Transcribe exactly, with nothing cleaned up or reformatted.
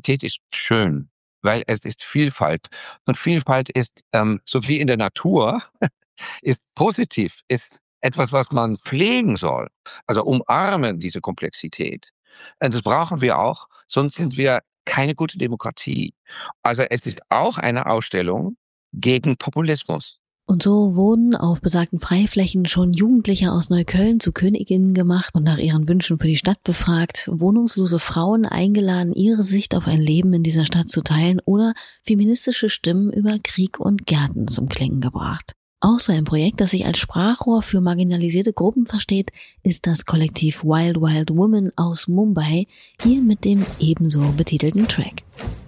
Diversität ist schön, weil es ist Vielfalt. Und Vielfalt ist, ähm, so wie in der Natur, ist positiv, ist etwas, was man pflegen soll. Also umarmen diese Komplexität. Und das brauchen wir auch, sonst sind wir keine gute Demokratie. Also es ist auch eine Ausstellung gegen Populismus. Und so wurden auf besagten Freiflächen schon Jugendliche aus Neukölln zu Königinnen gemacht und nach ihren Wünschen für die Stadt befragt, wohnungslose Frauen eingeladen, ihre Sicht auf ein Leben in dieser Stadt zu teilen oder feministische Stimmen über Krieg und Gärten zum Klingen gebracht. Auch so ein Projekt, das sich als Sprachrohr für marginalisierte Gruppen versteht, ist das Kollektiv Wild Wild Women aus Mumbai, hier mit dem ebenso betitelten Track.